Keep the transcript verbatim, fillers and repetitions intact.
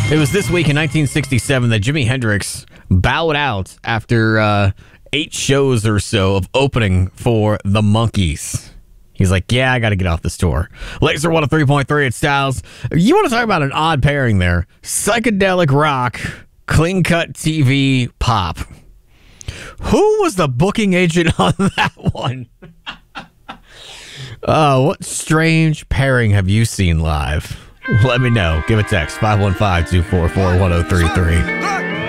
It was this week in nineteen sixty-seven that Jimi Hendrix bowed out after uh, eight shows or so of opening for the Monkees. He's like, yeah, I got to get off this tour. Laser one oh three point three at Styles. You want to talk about an odd pairing there. Psychedelic rock, clean-cut T V, pop. Who was the booking agent on that one? uh, what strange pairing have you seen live? Let me know. Give a text, five one five, two four four, one oh three three.